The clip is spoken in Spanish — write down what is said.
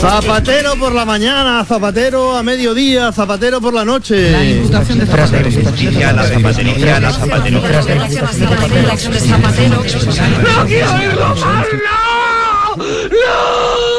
Zapatero por la mañana, zapatero a mediodía, zapatero por la noche. La imputación de Zapatero. ¡No quiero oírlo más! ¡No! ¡No!